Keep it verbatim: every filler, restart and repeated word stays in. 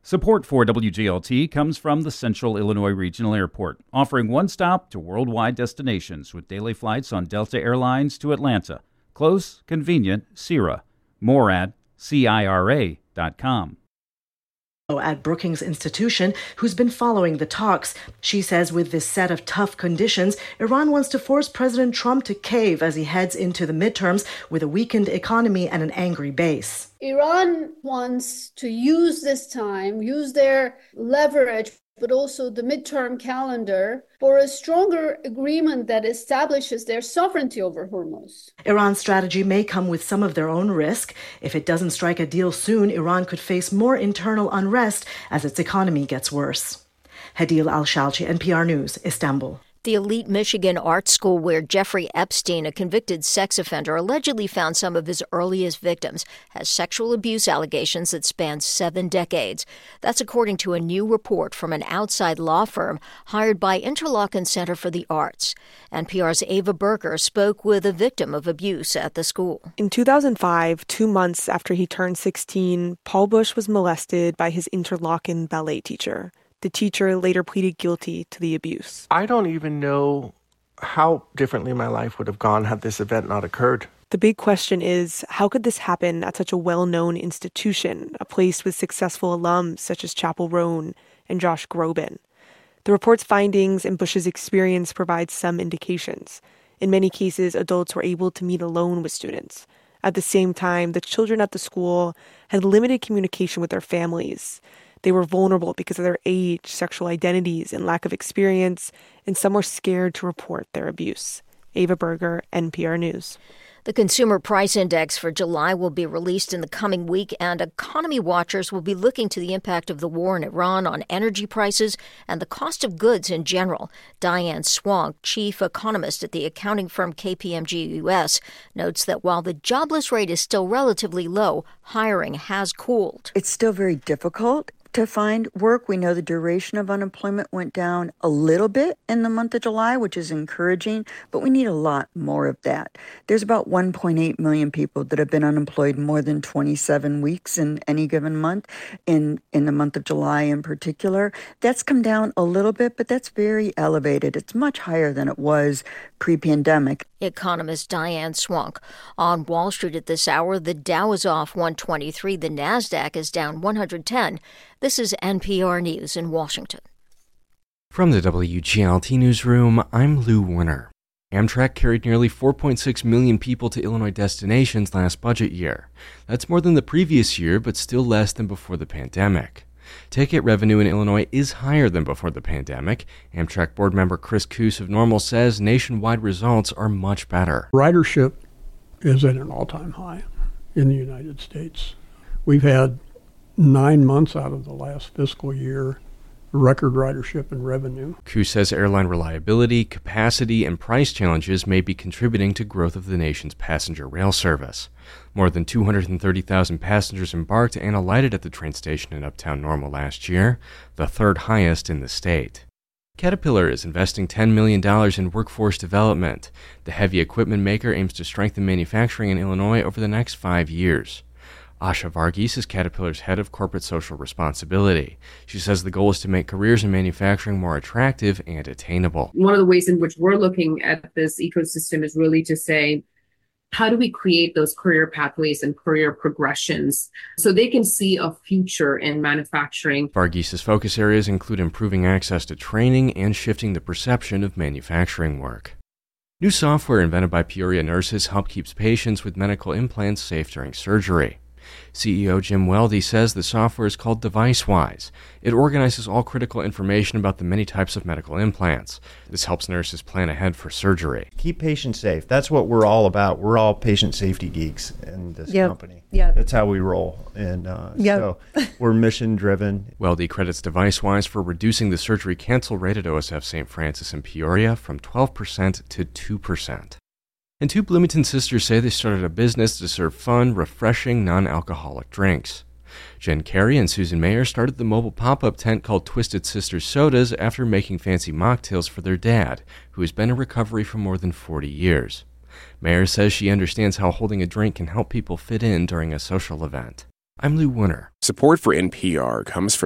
Support for W G L T comes from the Central Illinois Regional Airport, offering one stop to worldwide destinations with daily flights on Delta Airlines to Atlanta. Close, convenient, C I R A. More at C I R A dot com. At Brookings Institution, who's been following the talks. She says with this set of tough conditions, Iran wants to force President Trump to cave as he heads into the midterms with a weakened economy and an angry base. Iran wants to use this time, use their leverage, but also the midterm calendar for a stronger agreement that establishes their sovereignty over Hormuz. Iran's strategy may come with some of their own risk. If it doesn't strike a deal soon, Iran could face more internal unrest as its economy gets worse. Hadil Al-Shalchi, N P R News, Istanbul. The elite Michigan art school where Jeffrey Epstein, a convicted sex offender, allegedly found some of his earliest victims, has sexual abuse allegations that span seven decades. That's according to a new report from an outside law firm hired by Interlochen Center for the Arts. N P R's Ava Berger spoke with a victim of abuse at the school. In two thousand five, two months after he turned sixteen, Paul Bush was molested by his Interlochen ballet teacher. The teacher later pleaded guilty to the abuse. I don't even know how differently my life would have gone had this event not occurred. The big question is, how could this happen at such a well-known institution, a place with successful alums such as Chappell Roan and Josh Groban? The report's findings and Bush's experience provide some indications. In many cases, adults were able to meet alone with students. At the same time, the children at the school had limited communication with their families. They were vulnerable because of their age, sexual identities, and lack of experience, and some were scared to report their abuse. Ava Berger, N P R News. The Consumer Price Index for July will be released in the coming week, and economy watchers will be looking to the impact of the war in Iran on energy prices and the cost of goods in general. Diane Swank, chief economist at the accounting firm K P M G U S, notes that while the jobless rate is still relatively low, hiring has cooled. It's still very difficult to find work. We know the duration of unemployment went down a little bit in the month of July, which is encouraging, but we need a lot more of that. There's about one point eight million people that have been unemployed more than twenty-seven weeks in any given month, in, in the month of July in particular. That's come down a little bit, but that's very elevated. It's much higher than it was pre-pandemic. Economist Diane Swank. On Wall Street at this hour, the Dow is off one twenty-three. The NASDAQ is down one hundred ten. This is N P R News in Washington. From the W G L T Newsroom, I'm Lou Winner. Amtrak carried nearly four point six million people to Illinois destinations last budget year. That's more than the previous year, but still less than before the pandemic. Ticket revenue in Illinois is higher than before the pandemic. Amtrak board member Chris Coos of Normal says nationwide results are much better. Ridership is at an all-time high in the United States. We've had nine months out of the last fiscal year record ridership and revenue. Coos says airline reliability, capacity, and price challenges may be contributing to growth of the nation's passenger rail service. More than two hundred thirty thousand passengers embarked and alighted at the train station in Uptown Normal last year, the third highest in the state. Caterpillar is investing ten million dollars in workforce development. The heavy equipment maker aims to strengthen manufacturing in Illinois over the next five years. Asha Varghese is Caterpillar's head of corporate social responsibility. She says the goal is to make careers in manufacturing more attractive and attainable. One of the ways in which we're looking at this ecosystem is really to say, how do we create those career pathways and career progressions so they can see a future in manufacturing? Varghese's focus areas include improving access to training and shifting the perception of manufacturing work. New software invented by Peoria nurses help keep patients with medical implants safe during surgery. C E O Jim Weldy says the software is called DeviceWise. It organizes all critical information about the many types of medical implants. This helps nurses plan ahead for surgery. Keep patients safe. That's what we're all about. We're all patient safety geeks in this yep. company. Yeah, that's how we roll. And uh, yep. so we're mission driven. Weldy credits DeviceWise for reducing the surgery cancel rate at O S F Saint Francis in Peoria from twelve percent to two percent. And two Bloomington sisters say they started a business to serve fun, refreshing, non-alcoholic drinks. Jen Carey and Susan Mayer started the mobile pop-up tent called Twisted Sisters Sodas after making fancy mocktails for their dad, who has been in recovery for more than forty years. Mayer says she understands how holding a drink can help people fit in during a social event. I'm Lou Winner. Support for N P R comes from